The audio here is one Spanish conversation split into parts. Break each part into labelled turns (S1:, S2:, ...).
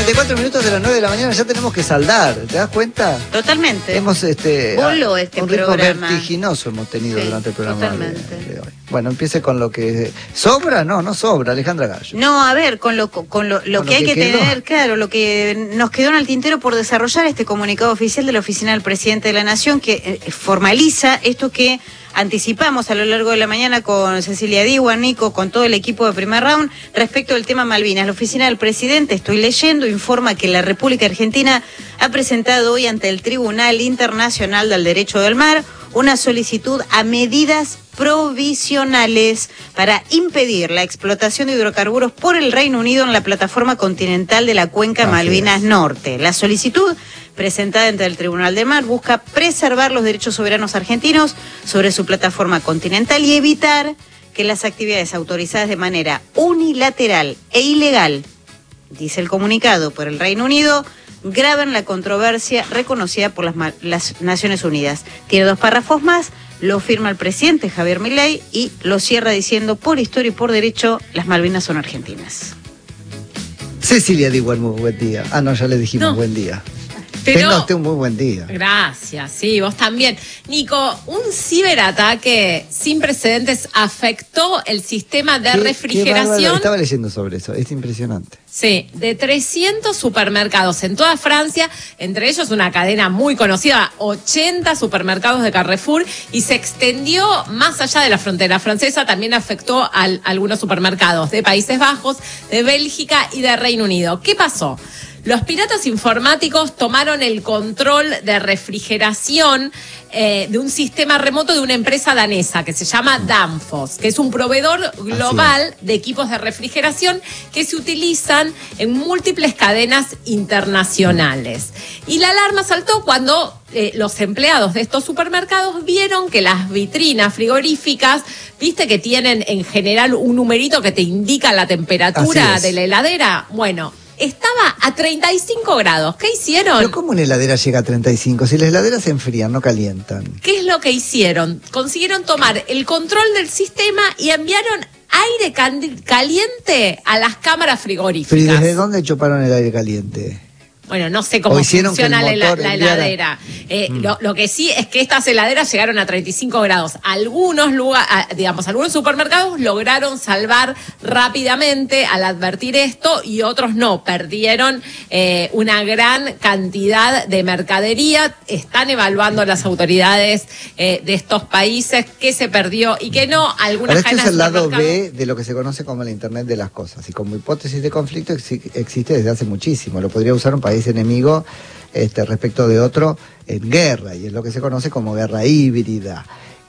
S1: 34 minutos de las 9 de la mañana, ya tenemos que saldar, ¿te das cuenta?
S2: Totalmente.
S1: Hemos
S2: un ritmo
S1: programa vertiginoso hemos tenido durante el programa de hoy. Bueno, empiece con lo que sobra, no sobra, Alejandra Gallo.
S2: No, a ver, con lo que hay que tener, claro, lo que nos quedó en el tintero por desarrollar, este comunicado oficial de la Oficina del Presidente de la Nación que formaliza esto que anticipamos a lo largo de la mañana con Cecilia Diwan, Nico, con todo el equipo de Primer Round, respecto del tema Malvinas. La Oficina del Presidente, estoy leyendo, informa que la República Argentina ha presentado hoy ante el Tribunal Internacional del Derecho del Mar una solicitud a medidas provisionales para impedir la explotación de hidrocarburos por el Reino Unido en la plataforma continental de la cuenca Malvinas Norte. La solicitud presentada ante el Tribunal del Mar busca preservar los derechos soberanos argentinos sobre su plataforma continental y evitar que las actividades autorizadas de manera unilateral e ilegal, dice el comunicado, por el Reino Unido, graben la controversia reconocida por las Naciones Unidas. Tiene 2 párrafos más, lo firma el presidente Javier Milei y lo cierra diciendo: por historia y por derecho, las Malvinas son argentinas.
S1: Cecilia Diwan, muy buen día. Ah, no, ya le dijimos buen día. Tenga usted un muy buen día.
S3: Gracias, sí, vos también. Nico, un ciberataque sin precedentes afectó el sistema de refrigeración.
S1: Estaba leyendo sobre eso, es impresionante.
S3: Sí, de 300 supermercados en toda Francia, entre ellos una cadena muy conocida, 80 supermercados de Carrefour, y se extendió más allá de la frontera francesa, también afectó a algunos supermercados de Países Bajos, de Bélgica y de Reino Unido. ¿Qué pasó? Los piratas informáticos tomaron el control de refrigeración de un sistema remoto de una empresa danesa que se llama Danfoss, que es un proveedor global de equipos de refrigeración que se utilizan en múltiples cadenas internacionales. Y la alarma saltó cuando los empleados de estos supermercados vieron que las vitrinas frigoríficas, viste que tienen en general un numerito que te indica la temperatura de la heladera. Bueno, estaba a 35 grados. ¿Qué hicieron?
S1: ¿Pero cómo una heladera llega a 35? Si las heladeras se enfrían, no calientan.
S3: ¿Qué es lo que hicieron? Consiguieron tomar el control del sistema y enviaron aire caliente a las cámaras frigoríficas.
S1: ¿Pero y desde dónde chuparon el aire caliente?
S3: Bueno, no sé cómo funciona la heladera. Lo que sí es que estas heladeras llegaron a 35 grados. Algunos supermercados lograron salvar rápidamente al advertir esto y otros no. Perdieron una gran cantidad de mercadería. Están evaluando las autoridades de estos países qué se perdió y qué no. Algunas
S1: cadenas es el lado B de lo que se conoce como la Internet de las cosas. Y como hipótesis de conflicto existe desde hace muchísimo. Lo podría usar un país enemigo respecto de otro en guerra, y es lo que se conoce como guerra híbrida.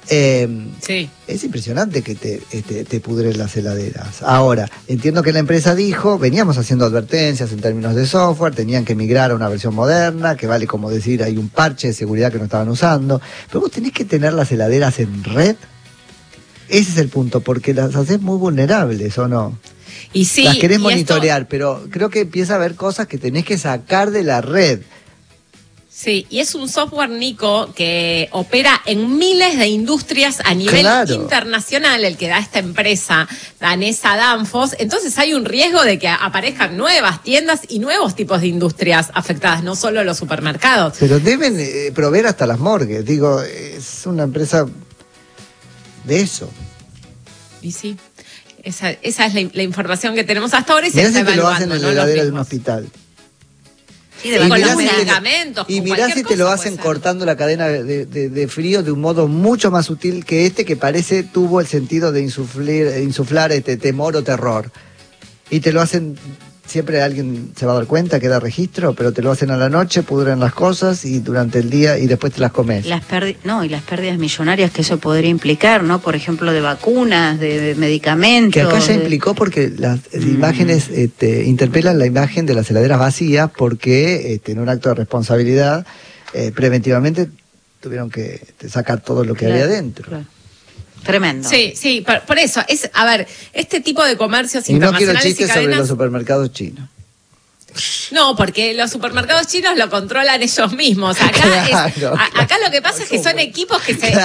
S1: Es impresionante que te pudren las heladeras. Ahora, entiendo que la empresa dijo, veníamos haciendo advertencias en términos de software, tenían que migrar a una versión moderna, que vale como decir, hay un parche de seguridad que no estaban usando, pero vos tenés que tener las heladeras en red. Ese es el punto, porque las haces muy vulnerables, ¿o no?
S3: Y sí,
S1: las querés monitorear, pero creo que empieza a haber cosas que tenés que sacar de la red.
S3: Sí, y es un software, Nico, que opera en miles de industrias a nivel internacional, el que da esta empresa danesa Danfoss. Entonces hay un riesgo de que aparezcan nuevas tiendas y nuevos tipos de industrias afectadas, no solo los supermercados.
S1: Pero deben proveer hasta las morgues. Digo, es una empresa de eso.
S3: Y sí. Esa es la información que tenemos hasta ahora y se está
S1: evaluando. Mirá si te lo hacen en la heladera de un hospital.
S3: Sí, con los medicamentos.
S1: Y mirá si te lo hacen cortando la cadena de frío de un modo mucho más sutil que que parece tuvo el sentido de insuflar temor o terror. Y te lo hacen, siempre alguien se va a dar cuenta, queda registro, pero te lo hacen a la noche, pudren las cosas y durante el día y después te las comes.
S2: Y las pérdidas millonarias que eso podría implicar, ¿no? Por ejemplo, de vacunas, de medicamentos.
S1: Que acá ya implicó porque las imágenes interpelan la imagen de las heladeras vacías porque en un acto de responsabilidad preventivamente tuvieron que sacar todo lo que había adentro. Claro.
S2: Tremendo.
S3: Sí, por eso, este tipo de comercios
S1: internacionales. Y no quiero chistes
S3: y cadenas
S1: sobre los supermercados chinos.
S3: No, porque los supermercados chinos lo controlan ellos mismos. Acá, acá lo que pasa es que son equipos que se,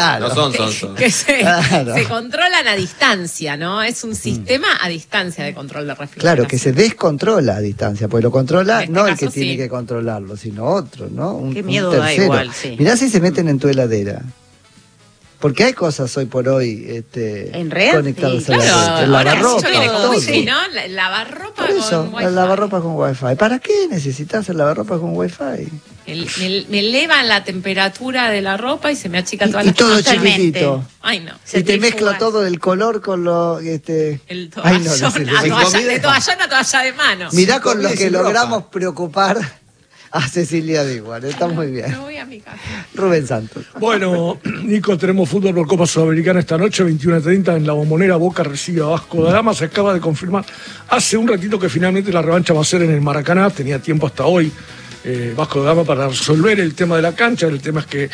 S3: se controlan a distancia, ¿no? Es un sistema a distancia de control de refrigeración.
S1: Claro, que se descontrola a distancia, porque lo controla no el que tiene que controlarlo, sino otro, ¿no?
S2: Qué miedo da igual, sí.
S1: Mirá si se meten en tu heladera. Porque hay cosas hoy por hoy
S2: ¿en red?
S1: conectadas
S2: Sí,
S1: a la red. El lavarropa.
S3: Sí, ¿no? El lavarropa
S1: con Wi-Fi. El lavarropa con Wi-Fi. ¿Para qué necesitas el lavarropa con Wi-Fi?
S3: Me elevan la temperatura de la ropa y se me achica toda la
S1: y todo chiquitito.
S3: Ay, no.
S1: Y te mezcla todo el color con lo...
S3: El
S1: toallón.
S3: De toallón a toalla de mano.
S1: Mirá con lo que logramos preocupar a Cecilia Diwan. Está muy bien.
S3: Me voy a mi casa.
S1: Rubén Santos.
S4: Bueno, Nico, tenemos fútbol por Copa Sudamericana esta noche, 21:30 en La Bombonera. Boca recibe a Vasco da Gama. Se acaba de confirmar hace un ratito que finalmente la revancha va a ser en el Maracaná. Tenía tiempo hasta hoy Vasco da Gama para resolver el tema de la cancha. El tema es que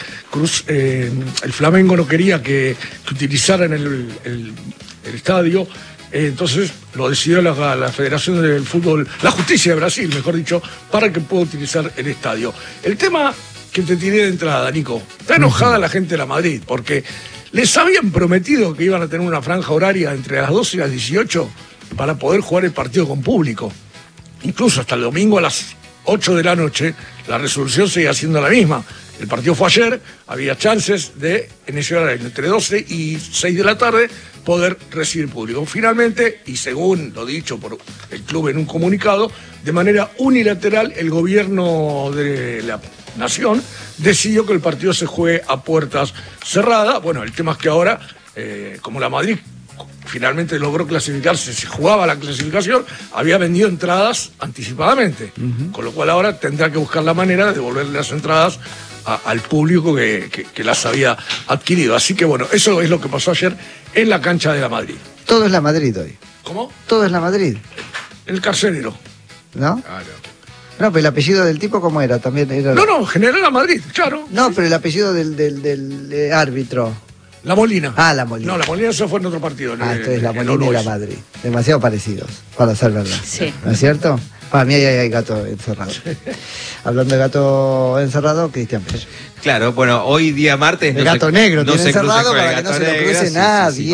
S4: el Flamengo no quería que utilizaran el estadio. Entonces lo decidió la Federación del Fútbol, la Justicia de Brasil, mejor dicho, para que pueda utilizar el estadio. El tema que te tiré de entrada, Nico, está enojada la gente de la Madrid, porque les habían prometido que iban a tener una franja horaria entre las 12 y las 18 para poder jugar el partido con público. Incluso hasta el domingo a las 8 de la noche, la resolución seguía siendo la misma. El partido fue ayer, había chances de, en ese horario, entre 12 y 6 de la tarde, poder recibir público. Finalmente, y según lo dicho por el club en un comunicado, de manera unilateral el gobierno de la nación decidió que el partido se juegue a puertas cerradas. Bueno, el tema es que ahora, como la Madrid finalmente logró clasificarse, se jugaba la clasificación, había vendido entradas anticipadamente, con lo cual ahora tendrá que buscar la manera de devolverle las entradas al público que las había adquirido. Así que bueno, eso es lo que pasó ayer en la cancha de la Madrid.
S1: Todo es la Madrid hoy.
S4: ¿Cómo?
S1: Todo es la Madrid.
S4: El carcelero.
S1: ¿No?
S4: Claro.
S1: No, pero el apellido del tipo, ¿cómo era? También era...
S4: No, General La Madrid, claro.
S1: No, pero el apellido del árbitro.
S4: La Molina.
S1: Ah, La Molina.
S4: No, La Molina se fue en otro partido.
S1: Entonces La Molina y La Madrid. Demasiado parecidos, para ser verdad.
S2: Sí.
S1: ¿No es cierto? Para mí ahí hay gato encerrado. Hablando de gato encerrado, Cristian Pérez.
S5: Claro, bueno, hoy día martes...
S1: El gato negro
S5: no
S1: tiene
S5: se
S1: encerrado para que no se lo cruce nadie.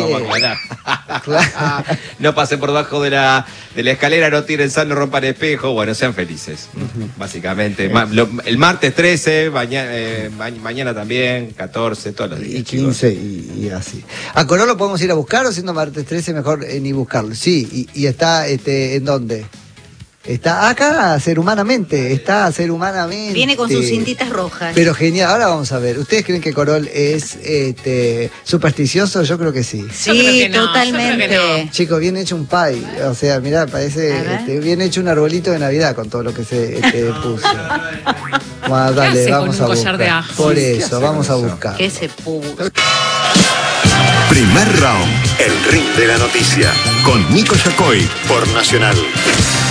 S5: Claro. No pasen por debajo de la escalera, no tiren sal, no rompan espejo. Bueno, sean felices, básicamente. El martes 13, mañana también, 14, todos los días.
S1: Y 15 y así. ¿A Corol lo podemos ir a buscar o siendo martes 13 mejor ni buscarlo? Sí, y está ¿en dónde? Está acá a ser humanamente.
S2: Viene con sus cintitas rojas.
S1: Pero genial, ahora vamos a ver. ¿Ustedes creen que Corol es supersticioso? Yo creo que sí.
S2: Sí, totalmente.
S1: No. Chicos, bien hecho un pie. O sea, mirá, parece bien hecho un arbolito de Navidad con todo lo que se puso. Dale, vamos a buscar.
S3: De ajo?
S1: Por eso, vamos a buscar.
S2: ¿Qué se puso?
S6: Primer round, el ring de la noticia, con Nico Yacoy por Nacional.